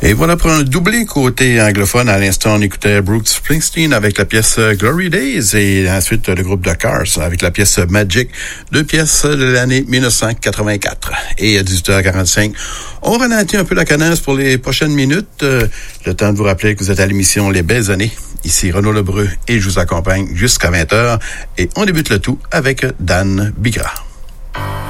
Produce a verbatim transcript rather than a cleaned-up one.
Et voilà pour un doublé côté anglophone. À l'instant, on écoutait Bruce Springsteen avec la pièce Glory Days et ensuite le groupe The Cars avec la pièce Magic, deux pièces de l'année dix-neuf cent quatre-vingt-quatre. Et à dix-huit heures quarante-cinq, on ralentit un peu la cadence pour les prochaines minutes. Euh, le temps de vous rappeler que vous êtes à l'émission Les Belles Années. Ici Renaud Lebreu et je vous accompagne jusqu'à vingt heures. Et on débute le tout avec Dan Bigra.